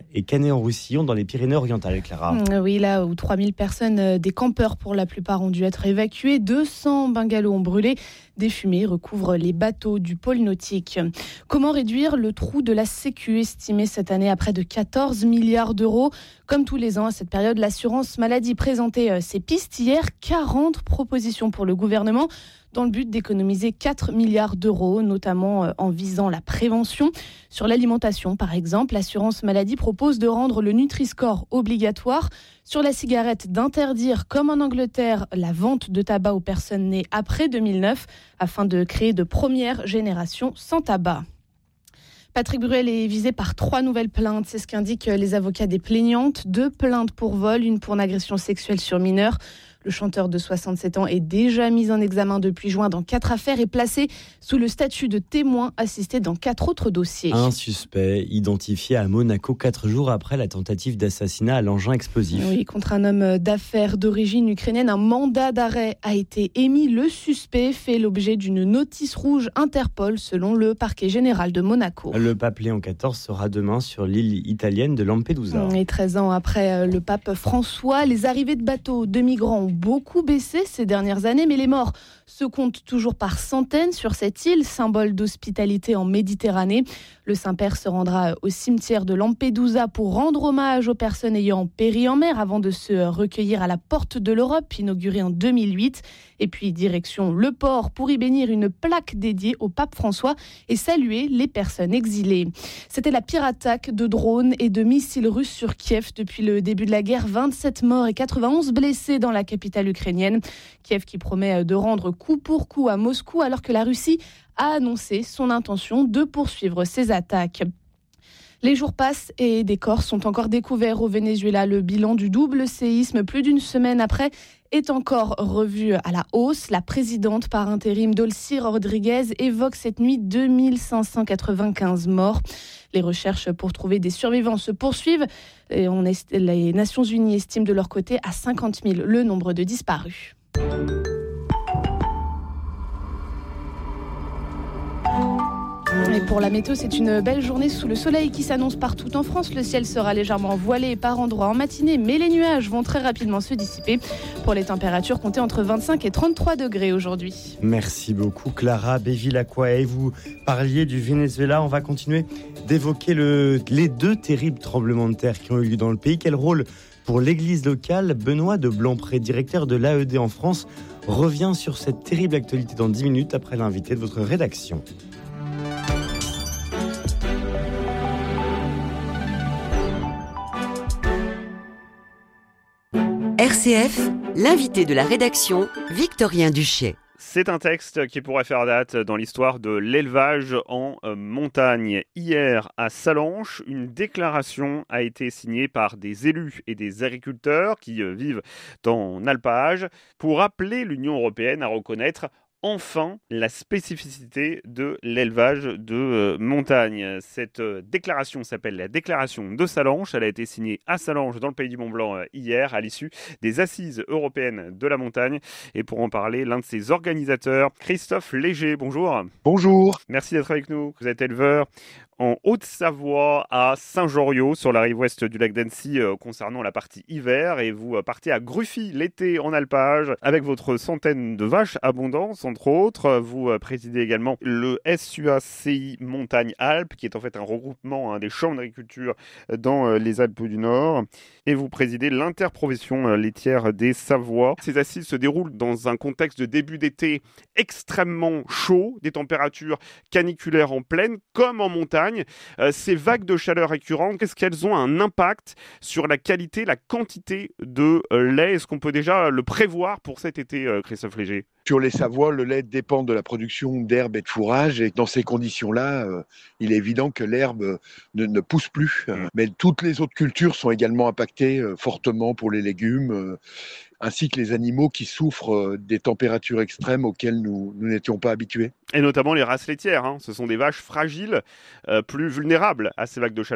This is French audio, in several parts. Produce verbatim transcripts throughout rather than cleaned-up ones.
et Canet-en-Roussillon dans les Pyrénées-Orientales, Clara. Oui, là où trois mille personnes, des campeurs pour la plupart, ont dû être évacués. deux cents bungalows ont brûlé. Des fumées recouvrent les bateaux du pôle nautique. Comment réduire le trou de la Sécu, estimé cette année à près de quatorze milliards d'euros? Comme tous les ans à cette période, l'assurance maladie présentait ses pistes hier. quarante propositions pour le gouvernement dans le but d'économiser quatre milliards d'euros, notamment en visant la prévention. Sur l'alimentation, par exemple, l'assurance maladie propose de rendre le Nutri-Score obligatoire. Sur la cigarette, d'interdire, comme en Angleterre, la vente de tabac aux personnes nées après deux mille neuf, afin de créer de première génération sans tabac. Patrick Bruel est visé par trois nouvelles plaintes. C'est ce qu'indiquent les avocats des plaignantes. Deux plaintes pour vol, une pour une agression sexuelle sur mineur. Le chanteur de soixante-sept ans est déjà mis en examen depuis juin dans quatre affaires et placé sous le statut de témoin assisté dans quatre autres dossiers. Un suspect identifié à Monaco quatre jours après la tentative d'assassinat à l'engin explosif. Oui, contre un homme d'affaires d'origine ukrainienne, un mandat d'arrêt a été émis. Le suspect fait l'objet d'une notice rouge Interpol selon le parquet général de Monaco. Le pape Léon quatorze sera demain sur l'île italienne de Lampedusa. Et treize ans après le pape François, les arrivées de bateaux de migrants ont beaucoup baissé ces dernières années, mais les morts se comptent toujours par centaines sur cette île, symbole d'hospitalité en Méditerranée. Le Saint-Père se rendra au cimetière de Lampedusa pour rendre hommage aux personnes ayant péri en mer avant de se recueillir à la porte de l'Europe, inaugurée en deux mille huit. Et puis direction le port pour y bénir une plaque dédiée au pape François et saluer les personnes exilées. C'était la pire attaque de drones et de missiles russes sur Kiev depuis le début de la guerre. vingt-sept morts et quatre-vingt-onze blessés dans la capitale ukrainienne. Kiev qui promet de rendre coup pour coup à Moscou alors que la Russie a annoncé son intention de poursuivre ses attaques. Les jours passent et des corps sont encore découverts au Venezuela. Le bilan du double séisme, plus d'une semaine après, est encore revu à la hausse. La présidente par intérim Dolcy Rodriguez évoque cette nuit deux mille cinq cent quatre-vingt-quinze morts. Les recherches pour trouver des survivants se poursuivent. Et on est, les Nations Unies estiment de leur côté à cinquante mille le nombre de disparus. Et pour la météo, c'est une belle journée sous le soleil qui s'annonce partout en France. Le ciel sera légèrement voilé par endroits en matinée, mais les nuages vont très rapidement se dissiper. Pour les températures, comptez entre vingt-cinq et trente-trois degrés aujourd'hui. Merci beaucoup Clara Bevilacqua. Et vous parliez du Venezuela, on va continuer d'évoquer le, les deux terribles tremblements de terre qui ont eu lieu dans le pays. Quel rôle pour l'église locale? Benoît de Blancpré, directeur de l'A E D en France, revient sur cette terrible actualité dans dix minutes après l'invité de votre rédaction. R C F, l'invité de la rédaction, Victorien Duché. C'est un texte qui pourrait faire date dans l'histoire de l'élevage en montagne. Hier, à Sallanches, une déclaration a été signée par des élus et des agriculteurs qui vivent en alpage pour appeler l'Union européenne à reconnaître enfin la spécificité de l'élevage de euh, montagne. Cette euh, déclaration s'appelle la déclaration de Sallanches. Elle a été signée à Sallanches dans le Pays du Mont-Blanc euh, hier à l'issue des assises européennes de la montagne. Et pour en parler, l'un de ses organisateurs, Christophe Léger. Bonjour. Bonjour. Merci d'être avec nous. Vous êtes éleveur en Haute-Savoie, à Saint-Joriot, sur la rive ouest du lac d'Annecy, euh, concernant la partie hiver. Et vous euh, partez à Gruffy l'été en alpage avec votre centaine de vaches abondantes, entre autres. Vous euh, présidez également le S U A C I Montagne-Alpes, qui est en fait un regroupement hein, des chambres d'agriculture dans euh, les Alpes du Nord. Et vous présidez l'interprofession euh, laitière des Savoies. Ces assises se déroulent dans un contexte de début d'été extrêmement chaud, des températures caniculaires en pleine, comme en montagne. Euh, ces vagues de chaleur récurrentes, est-ce qu'elles ont un impact sur la qualité, la quantité de euh, lait? Est-ce qu'on peut déjà le prévoir pour cet été, euh, Christophe Léger? Sur les Savoies, le lait dépend de la production d'herbe et de fourrage. Et dans ces conditions-là, euh, il est évident que l'herbe ne, ne pousse plus. Mmh. Mais toutes les autres cultures sont également impactées euh, fortement pour les légumes, euh, ainsi que les animaux qui souffrent euh, des températures extrêmes auxquelles nous, nous n'étions pas habitués. Et notamment les races laitières. Hein. Ce sont des vaches fragiles, euh, plus vulnérables à ces vagues de chaleur.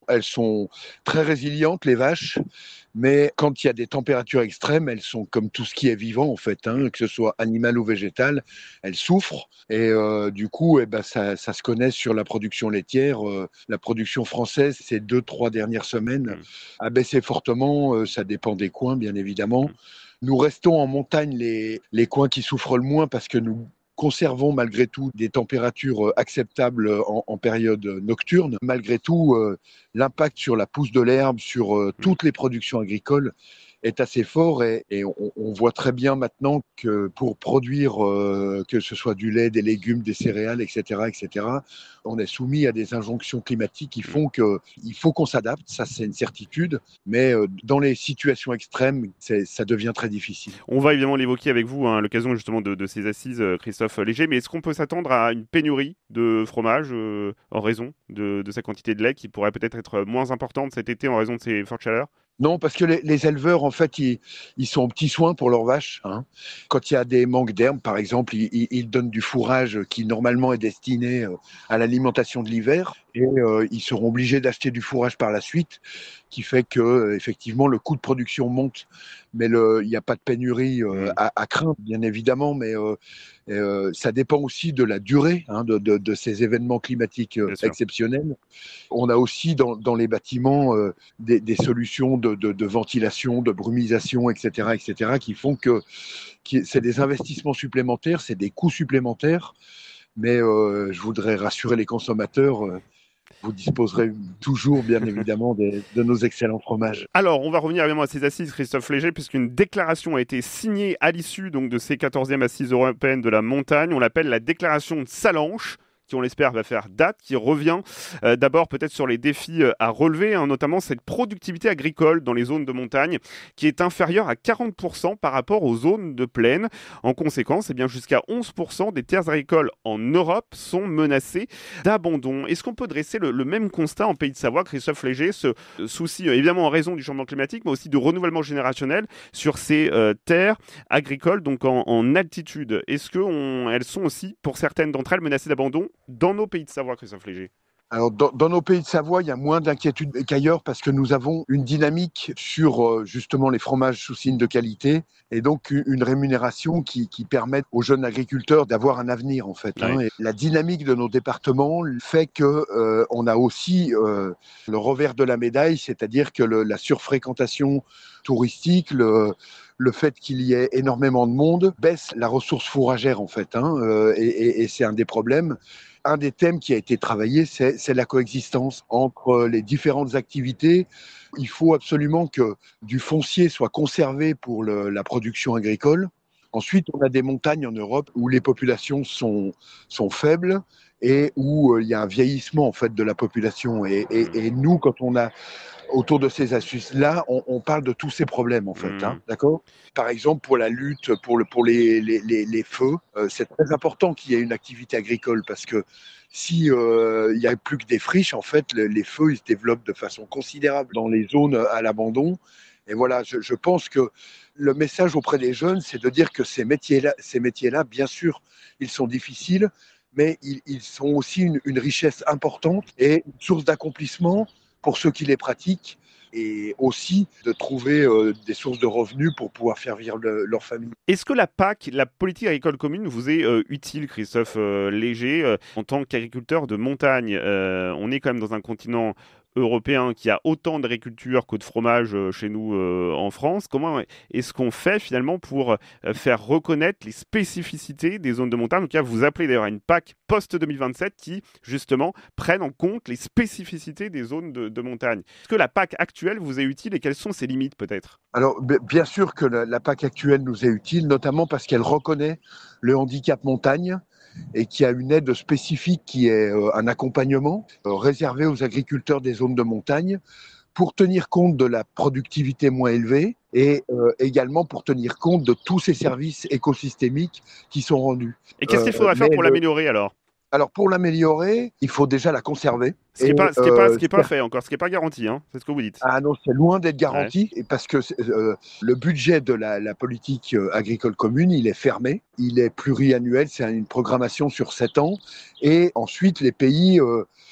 elles sont très résilientes, les vaches. Mais quand il y a des températures extrêmes, elles sont comme tout ce qui est vivant en fait, hein, que ce soit animal ou végétal, elles souffrent. Et euh, du coup, eh ben, ça, ça se connaît sur la production laitière. Euh, la production française, ces deux, trois dernières semaines, Mmh. a baissé fortement. Euh, ça dépend des coins, bien évidemment. Mmh. Nous restons en montagne les, les coins qui souffrent le moins parce que nous conservons malgré tout des températures acceptables en, en période nocturne. Malgré tout, euh, l'impact sur la pousse de l'herbe, sur euh, Mmh. toutes les productions agricoles est assez fort et, et on, on voit très bien maintenant que pour produire, euh, que ce soit du lait, des légumes, des céréales, et cetera, et cetera, on est soumis à des injonctions climatiques qui font qu'il faut qu'on s'adapte, ça c'est une certitude, mais euh, dans les situations extrêmes, c'est, ça devient très difficile. On va évidemment l'évoquer avec vous hein, à l'occasion justement de, de ces assises, euh, Christophe Léger, mais est-ce qu'on peut s'attendre à une pénurie de fromage euh, en raison de, de sa quantité de lait qui pourrait peut-être être moins importante cet été en raison de ces fortes chaleurs ? Non, parce que les, les éleveurs, en fait, ils, ils sont aux petits soins pour leurs vaches. Hein. Quand il y a des manques d'herbe, par exemple, ils, ils, ils donnent du fourrage qui normalement est destiné à l'alimentation de l'hiver, et euh, ils seront obligés d'acheter du fourrage par la suite, qui fait que euh, effectivement le coût de production monte, mais le, il n'y a pas de pénurie euh, Mmh. à, à craindre, bien évidemment, mais euh, euh, ça dépend aussi de la durée hein, de, de, de ces événements climatiques euh, Bien sûr. exceptionnels. On a aussi dans, dans les bâtiments euh, des, des solutions de, de, de ventilation, de brumisation, et cetera, et cetera, qui font que qui, c'est des investissements supplémentaires, c'est des coûts supplémentaires, mais euh, je voudrais rassurer les consommateurs. Euh, vous disposerez toujours, bien évidemment, des, de nos excellents fromages. Alors, on va revenir évidemment à ces assises, Christophe Léger, puisqu'une déclaration a été signée à l'issue donc, de ces quatorzièmes assises européennes de la montagne. On l'appelle la déclaration de Salanches, qui on l'espère va faire date, qui revient euh, d'abord peut-être sur les défis euh, à relever, hein, notamment cette productivité agricole dans les zones de montagne qui est inférieure à quarante pour cent par rapport aux zones de plaine. En conséquence, eh bien, jusqu'à onze pour cent des terres agricoles en Europe sont menacées d'abandon. Est-ce qu'on peut dresser le, le même constat en Pays de Savoie, Christophe Léger, ce souci euh, évidemment en raison du changement climatique, mais aussi de renouvellement générationnel sur ces euh, terres agricoles donc en, en altitude? Est-ce qu'elles sont aussi, pour certaines d'entre elles, menacées d'abandon dans nos Pays de Savoie, Christophe Léger? Alors, dans, dans nos Pays de Savoie, il y a moins d'inquiétude qu'ailleurs parce que nous avons une dynamique sur euh, justement les fromages sous signe de qualité et donc une rémunération qui, qui permet aux jeunes agriculteurs d'avoir un avenir en fait. Hein. Ouais. Et la dynamique de nos départements fait que euh, on a aussi euh, le revers de la médaille, c'est-à-dire que le, la surfréquentation touristique, le, le fait qu'il y ait énormément de monde baisse la ressource fourragère en fait, hein, euh, et, et, et c'est un des problèmes. Un des thèmes qui a été travaillé, c'est, c'est la coexistence entre les différentes activités. Il faut absolument que du foncier soit conservé pour le, la production agricole. Ensuite, on a des montagnes en Europe où les populations sont, sont faibles et où euh, il y a un vieillissement en fait de la population. Et, et, et nous, quand on a autour de ces astuces-là, on, on parle de tous ces problèmes en fait, Mmh. hein, d'accord ? Par exemple, pour la lutte, pour, le, pour les, les, les, les feux, euh, c'est très important qu'il y ait une activité agricole parce que si il euh, y a plus que des friches, en fait, le, les feux ils se développent de façon considérable dans les zones à l'abandon. Et voilà, je, je pense que le message auprès des jeunes, c'est de dire que ces métiers-là, ces métiers-là, bien sûr, ils sont difficiles, mais ils, ils sont aussi une, une richesse importante et une source d'accomplissement pour ceux qui les pratiquent et aussi de trouver euh, des sources de revenus pour pouvoir faire vivre le, leur famille. Est-ce que la P A C, la politique agricole commune, vous est euh, utile, Christophe euh, Léger, euh, en tant qu'agriculteur de montagne? euh, On est quand même dans un continent européen qui a autant d'agriculture que de fromage euh, chez nous euh, en France. Comment est-ce qu'on fait finalement pour euh, faire reconnaître les spécificités des zones de montagne? Donc là, vous appelez d'ailleurs à une P A C post-deux mille vingt-sept qui, justement, prenne en compte les spécificités des zones de, de montagne. Est-ce que la P A C actuelle vous est utile et quelles sont ses limites peut-être? Alors, bien sûr que la, la P A C actuelle nous est utile, notamment parce qu'elle reconnaît le handicap montagne et qui a une aide spécifique qui est euh, un accompagnement euh, réservé aux agriculteurs des zones de montagne pour tenir compte de la productivité moins élevée et euh, également pour tenir compte de tous ces services écosystémiques qui sont rendus. Et qu'est-ce qu'il faudrait euh, faire pour le... l'améliorer alors? Alors pour l'améliorer, il faut déjà la conserver. Ce qui n'est pas, euh, pas, pas fait encore, ce qui n'est pas garanti, hein, c'est ce que vous dites. Ah non, c'est loin d'être garanti, ouais. Parce que euh, le budget de la, la politique agricole commune, il est fermé, il est pluriannuel, c'est une programmation sur sept ans, et ensuite les pays euh,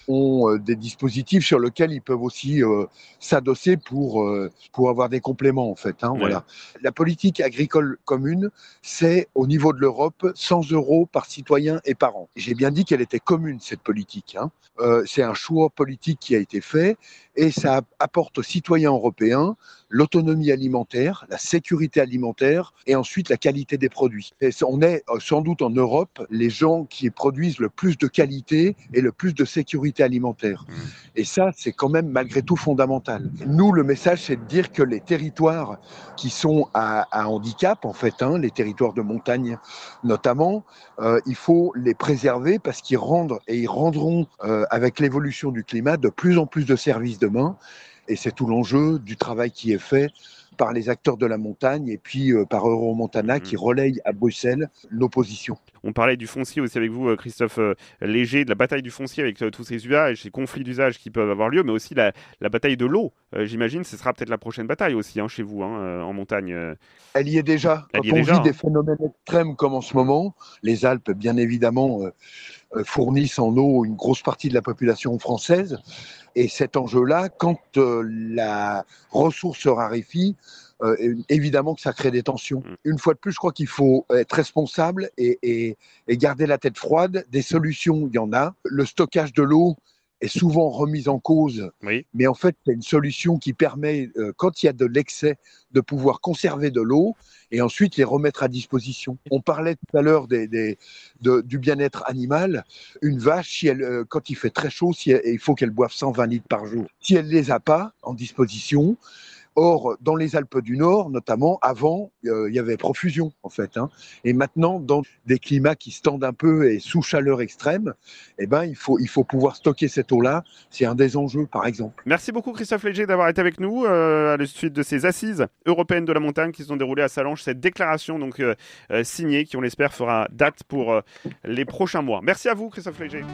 ont euh, des dispositifs sur lesquels ils peuvent aussi euh, s'adosser pour, euh, pour avoir des compléments, en fait. Hein, Ouais. voilà. La politique agricole commune, c'est au niveau de l'Europe cent euros par citoyen et par an. J'ai bien dit qu'elle était commune, cette politique. Hein. Euh, c'est un choix politique qui a été fait et ça apporte aux citoyens européens l'autonomie alimentaire, la sécurité alimentaire et ensuite la qualité des produits. Et on est sans doute en Europe les gens qui produisent le plus de qualité et le plus de sécurité alimentaire. Mmh. Et ça, c'est quand même malgré tout fondamental. Nous, le message, c'est de dire que les territoires qui sont à, à handicap, en fait, hein, les territoires de montagne notamment, euh, il faut les préserver parce qu'ils rendent et ils rendront, euh, avec l'évolution du climat, de plus en plus de services demain. Et c'est tout l'enjeu du travail qui est fait par les acteurs de la montagne et puis euh, par Euromontana qui relaye à Bruxelles l'opposition. On parlait du foncier aussi avec vous, Christophe Léger, de la bataille du foncier avec euh, tous ces usages, ces conflits d'usage qui peuvent avoir lieu, mais aussi la, la bataille de l'eau. Euh, j'imagine ce sera peut-être la prochaine bataille aussi hein, chez vous, hein, euh, en montagne. Euh... Elle y est déjà. Elle Quand y est on déjà, vit hein. des phénomènes extrêmes comme en ce moment, les Alpes, bien évidemment, euh, euh, fournissent en eau une grosse partie de la population française. Et cet enjeu-là, quand euh, la ressource se raréfie, euh, évidemment que ça crée des tensions. Une fois de plus, je crois qu'il faut être responsable et, et, et garder la tête froide. Des solutions, il y en a. Le stockage de l'eau est souvent remis en cause, Oui. mais en fait, c'est une solution qui permet, euh, quand il y a de l'excès, de pouvoir conserver de l'eau et ensuite les remettre à disposition. On parlait tout à l'heure des, des, de, du bien-être animal. Une vache, si elle, euh, quand il fait très chaud, si elle, il faut qu'elle boive cent vingt litres par jour. Si elle ne les a pas en disposition, or, dans les Alpes du Nord, notamment, avant, euh, il y avait profusion, en fait. Hein. Et maintenant, dans des climats qui se tendent un peu et sous chaleur extrême, eh ben, il faut, il faut pouvoir stocker cette eau-là. C'est un des enjeux, par exemple. Merci beaucoup, Christophe Léger, d'avoir été avec nous euh, à la suite de ces assises européennes de la montagne qui se sont déroulées à Sallanches. Cette déclaration donc euh, euh, signée, qui, on l'espère, fera date pour euh, les prochains mois. Merci à vous, Christophe Léger.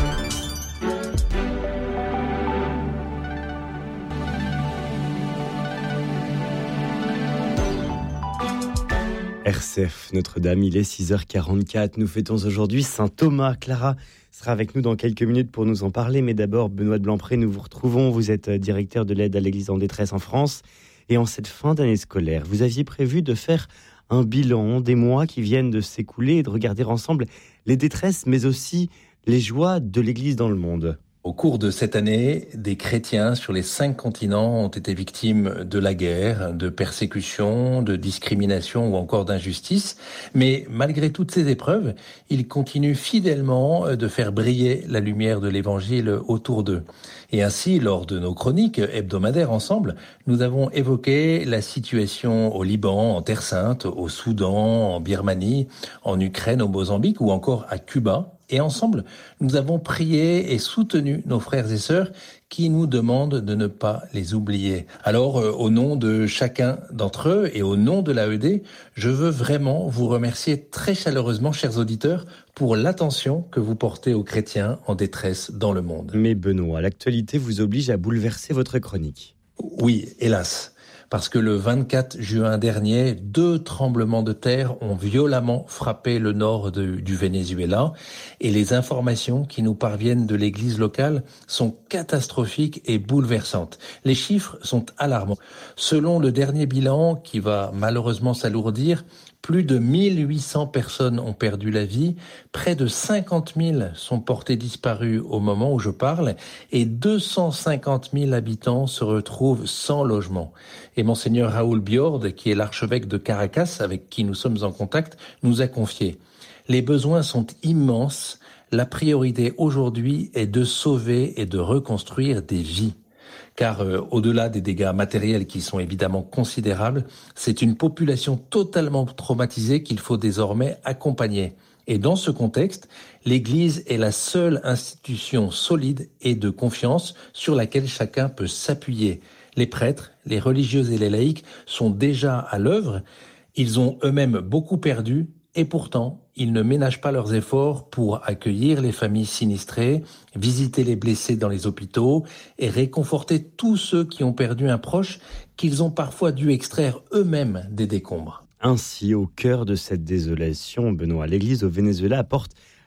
R C F Notre-Dame, il est six heures quarante-quatre. Nous fêtons aujourd'hui Saint Thomas. Clara sera avec nous dans quelques minutes pour nous en parler. Mais d'abord, Benoît de Blampré, nous vous retrouvons. Vous êtes directeur de l'aide à l'Église en détresse en France. Et en cette fin d'année scolaire, vous aviez prévu de faire un bilan des mois qui viennent de s'écouler et de regarder ensemble les détresses, mais aussi les joies de l'Église dans le monde. Au cours de cette année, des chrétiens sur les cinq continents ont été victimes de la guerre, de persécutions, de discriminations ou encore d'injustices. Mais malgré toutes ces épreuves, ils continuent fidèlement de faire briller la lumière de l'Évangile autour d'eux. Et ainsi, lors de nos chroniques hebdomadaires ensemble, nous avons évoqué la situation au Liban, en Terre Sainte, au Soudan, en Birmanie, en Ukraine, au Mozambique ou encore à Cuba. Et ensemble, nous avons prié et soutenu nos frères et sœurs qui nous demandent de ne pas les oublier. Alors, euh, au nom de chacun d'entre eux et au nom de l'A E D, je veux vraiment vous remercier très chaleureusement, chers auditeurs, pour l'attention que vous portez aux chrétiens en détresse dans le monde. Mais Benoît, l'actualité vous oblige à bouleverser votre chronique. Oui, hélas. Parce que le vingt-quatre juin dernier, deux tremblements de terre ont violemment frappé le nord de, du Venezuela et les informations qui nous parviennent de l'église locale sont catastrophiques et bouleversantes. Les chiffres sont alarmants. Selon le dernier bilan, qui va malheureusement s'alourdir, plus de mille huit cents personnes ont perdu la vie, près de cinquante mille sont portés disparus au moment où je parle et deux cent cinquante mille habitants se retrouvent sans logement. Et Monseigneur Raoul Biord, qui est l'archevêque de Caracas, avec qui nous sommes en contact, nous a confié: les besoins sont immenses, la priorité aujourd'hui est de sauver et de reconstruire des vies. Car euh, au-delà des dégâts matériels qui sont évidemment considérables, c'est une population totalement traumatisée qu'il faut désormais accompagner. Et dans ce contexte, l'Église est la seule institution solide et de confiance sur laquelle chacun peut s'appuyer. Les prêtres, les religieux et les laïcs sont déjà à l'œuvre. Ils ont eux-mêmes beaucoup perdu et pourtant, ils ne ménagent pas leurs efforts pour accueillir les familles sinistrées, visiter les blessés dans les hôpitaux et réconforter tous ceux qui ont perdu un proche qu'ils ont parfois dû extraire eux-mêmes des décombres. Ainsi, au cœur de cette désolation, Benoît, l'Église au Venezuela apporte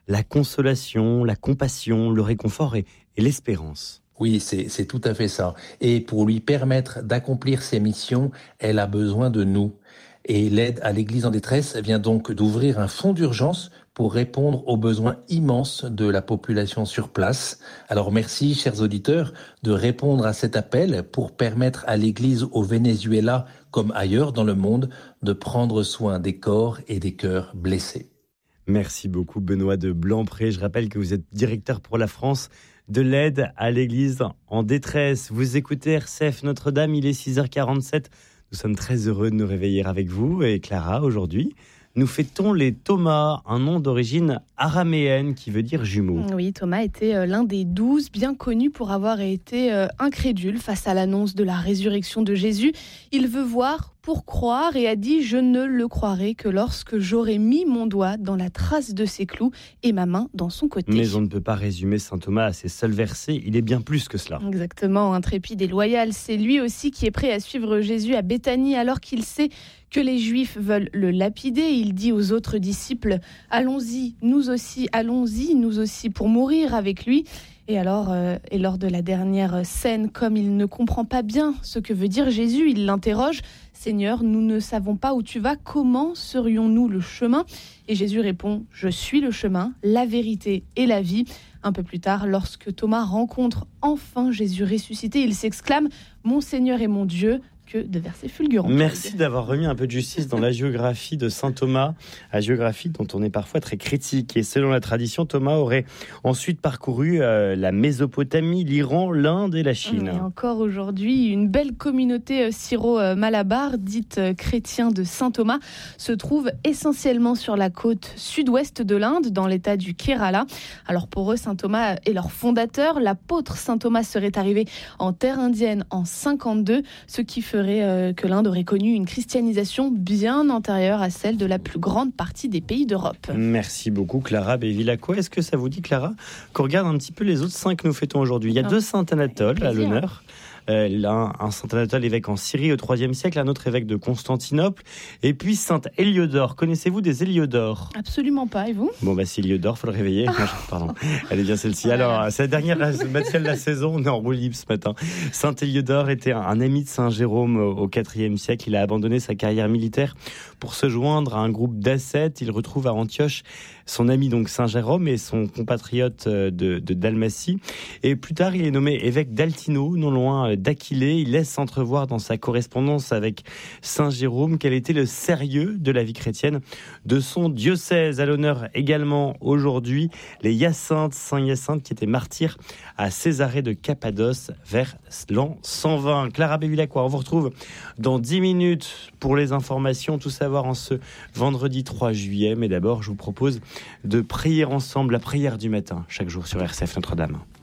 la consolation, la compassion, le réconfort et, et l'espérance. Oui, c'est, c'est tout à fait ça. Et pour lui permettre d'accomplir ses missions, elle a besoin de nous. Et l'aide à l'Église en détresse vient donc d'ouvrir un fonds d'urgence pour répondre aux besoins immenses de la population sur place. Alors merci, chers auditeurs, de répondre à cet appel pour permettre à l'Église au Venezuela, comme ailleurs dans le monde, de prendre soin des corps et des cœurs blessés. Merci beaucoup, Benoît de Blanpré. Je rappelle que vous êtes directeur pour la France de l'aide à l'Église en détresse. Vous écoutez R C F Notre-Dame, il est six heures quarante-sept. Nous sommes très heureux de nous réveiller avec vous. Et Clara, aujourd'hui, nous fêtons les Thomas, un nom d'origine araméenne qui veut dire jumeau. Oui, Thomas était l'un des douze, bien connu pour avoir été incrédule face à l'annonce de la résurrection de Jésus. Il veut voir pour croire et a dit « Je ne le croirai que lorsque j'aurai mis mon doigt dans la trace de ses clous et ma main dans son côté. » Mais on ne peut pas résumer saint Thomas à ses seuls versets, il est bien plus que cela. Exactement, intrépide et loyal, c'est lui aussi qui est prêt à suivre Jésus à Béthanie alors qu'il sait que les Juifs veulent le lapider. Il dit aux autres disciples « Allons-y, nous aussi, allons-y, nous aussi pour mourir avec lui ». Et alors, euh, et lors de la dernière scène, comme il ne comprend pas bien ce que veut dire Jésus, il l'interroge « Seigneur, nous ne savons pas où tu vas, comment serions-nous le chemin ?» Et Jésus répond « Je suis le chemin, la vérité et la vie ». Un peu plus tard, lorsque Thomas rencontre enfin Jésus ressuscité, il s'exclame « Mon Seigneur et mon Dieu ». Que de versets fulgurants. Merci d'avoir remis un peu de justice dans la géographie de saint Thomas, la géographie dont on est parfois très critique. Et selon la tradition, Thomas aurait ensuite parcouru euh, la Mésopotamie, l'Iran, l'Inde et la Chine. Et encore aujourd'hui, une belle communauté syro-malabar, dite chrétien de saint Thomas, se trouve essentiellement sur la côte sud-ouest de l'Inde, dans l'état du Kerala. Alors pour eux, saint Thomas est leur fondateur. L'apôtre saint Thomas serait arrivé en terre indienne en cinquante-deux, ce qui ferait que l'Inde aurait connu une christianisation bien antérieure à celle de la plus grande partie des pays d'Europe. Merci beaucoup Clara Bévilacqua. Est-ce que ça vous dit, Clara, qu'on regarde un petit peu les autres saints que nous fêtons aujourd'hui? Il y a ah, deux saints Anatole à l'honneur. Euh, l'un, un saint Anatole évêque en Syrie au troisième siècle, un autre évêque de Constantinople, et puis saint Héliodore. Connaissez-vous des Héliodores? Absolument pas, et vous? Bon bah si Héliodore, faut le réveiller. Non, je, pardon, elle est bien celle-ci. Oh Alors, c'est la dernière matière de la saison, on est en roue libre ce matin. Saint Héliodore était un, un ami de saint Jérôme au quatrième siècle. Il a abandonné sa carrière militaire pour se joindre à un groupe d'ascètes. Il retrouve à Antioche son ami donc saint Jérôme et son compatriote de, de Dalmatie. Et plus tard, il est nommé évêque d'Altino, non loin d'Aquilée. Il laisse entrevoir dans sa correspondance avec saint Jérôme quel était le sérieux de la vie chrétienne de son diocèse. À l'honneur également aujourd'hui, les Hyacinthes, saint Hyacinthe qui était martyr à Césarée de Cappadoce vers l'an cent vingt. Clara Bévilacqua, on vous retrouve dans dix minutes pour les informations, tout savoir en ce vendredi trois juillet. Mais d'abord, je vous propose de prier ensemble la prière du matin, chaque jour sur R C F Notre-Dame.